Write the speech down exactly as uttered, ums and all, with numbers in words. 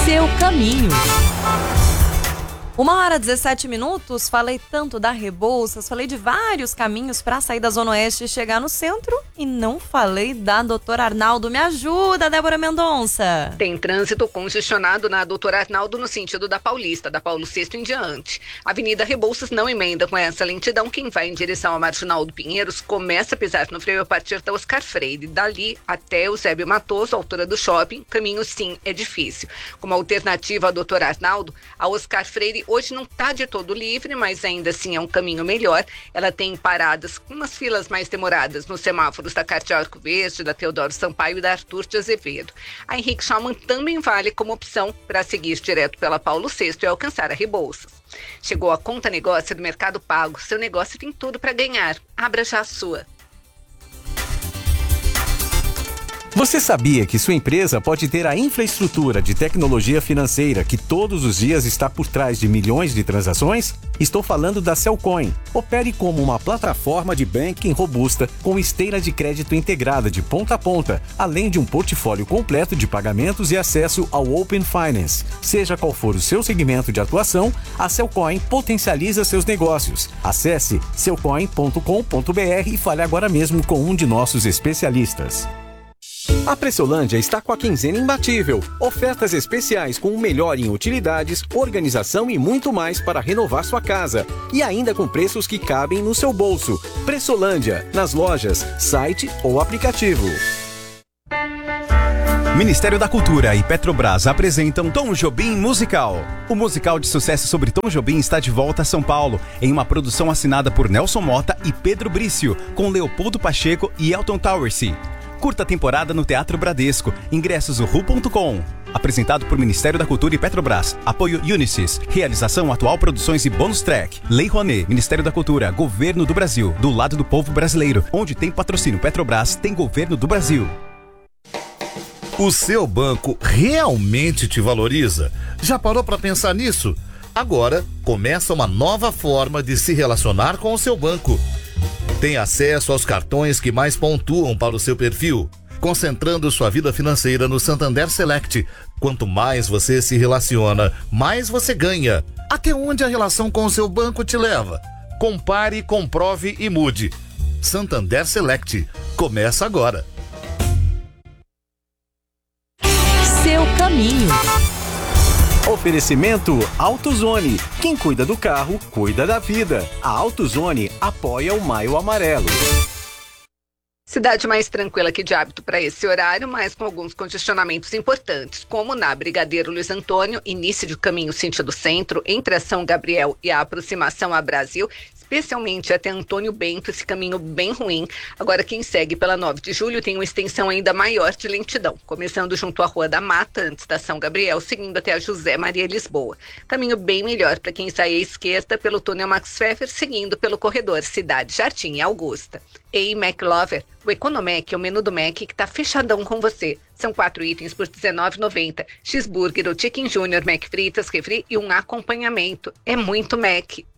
Seu caminho. Uma hora e dezessete minutos, falei tanto da Rebouças, falei de vários caminhos para sair da Zona Oeste e chegar no centro e não falei da doutor Arnaldo. Me ajuda, Débora Mendonça. Tem trânsito congestionado na doutor Arnaldo no sentido da Paulista, da Paulo sexto em diante. A Avenida Rebouças não emenda com essa lentidão. Quem vai em direção ao Marginal do Pinheiros começa a pisar no freio a partir da Oscar Freire. Dali até o Zébio Matoso, altura do shopping, caminho sim é difícil. Como alternativa ao doutor Arnaldo, a Oscar Freire hoje não está de todo livre, mas ainda assim é um caminho melhor. Ela tem paradas com umas filas mais demoradas nos semáforos da Cardeal Arco Verde, da Teodoro Sampaio e da Artur de Azevedo. A Henrique Schaumann também vale como opção para seguir direto pela Paulo sexto e alcançar a Rebouças. Chegou a Conta Negócio do Mercado Pago. Seu negócio tem tudo para ganhar. Abra já a sua. Você sabia que sua empresa pode ter a infraestrutura de tecnologia financeira que todos os dias está por trás de milhões de transações? Estou falando da Cellcoin. Opere como uma plataforma de banking robusta com esteira de crédito integrada de ponta a ponta, além de um portfólio completo de pagamentos e acesso ao Open Finance. Seja qual for o seu segmento de atuação, a Cellcoin potencializa seus negócios. Acesse cellcoin ponto com ponto br e fale agora mesmo com um de nossos especialistas. A Pressolândia está com a quinzena imbatível. Ofertas especiais com o melhor em utilidades, organização e muito mais para renovar sua casa. E ainda com preços que cabem no seu bolso. Pressolândia, nas lojas, site ou aplicativo. Ministério da Cultura e Petrobras apresentam Tom Jobim Musical. O musical de sucesso sobre Tom Jobim está de volta a São Paulo, em uma produção assinada por Nelson Mota e Pedro Brício, com Leopoldo Pacheco e Elton Towersey. Curta temporada no Teatro Bradesco. Ingressos ru ponto com. Apresentado por Ministério da Cultura e Petrobras. Apoio Unisys. Realização Atual Produções e Bônus Track. Lei Rouanet. Ministério da Cultura. Governo do Brasil. Do lado do povo brasileiro. Onde tem patrocínio Petrobras, tem Governo do Brasil. O seu banco realmente te valoriza? Já parou para pensar nisso? Agora começa uma nova forma de se relacionar com o seu banco. Tem acesso aos cartões que mais pontuam para o seu perfil, concentrando sua vida financeira no Santander Select. Quanto mais você se relaciona, mais você ganha. Até onde a relação com o seu banco te leva? Compare, comprove e mude. Santander Select. Começa agora. Seu caminho. Oferecimento AutoZone. Quem cuida do carro, cuida da vida. A AutoZone apoia o Maio Amarelo. Cidade mais tranquila que de hábito para esse horário, mas com alguns congestionamentos importantes, como na Brigadeiro Luiz Antônio, início de caminho sentido centro, entre a São Gabriel e a aproximação a Brasil, especialmente até Antônio Bento, esse caminho bem ruim. Agora, quem segue pela nove de julho tem uma extensão ainda maior de lentidão, começando junto à Rua da Mata, antes da São Gabriel, seguindo até a José Maria Lisboa. Caminho bem melhor para quem sai à esquerda pelo túnel Max Pfeffer, seguindo pelo corredor Cidade Jardim e Augusta. Ei, McLover, o Economec é o menu do Mac que tá fechadão com você. São quatro itens por dezenove reais e noventa centavos. Cheeseburger ou Chicken Junior, Mac fritas, refri e um acompanhamento. É muito Mac.